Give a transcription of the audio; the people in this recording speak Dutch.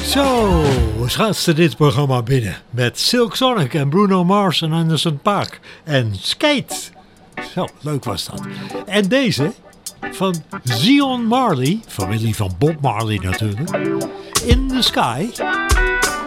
Zo, schaatste dit programma binnen met Silk Sonic en Bruno Mars en Anderson .Paak en Skate. Zo, leuk was dat. En deze van Zion Marley, familie van Bob Marley natuurlijk, In the Sky.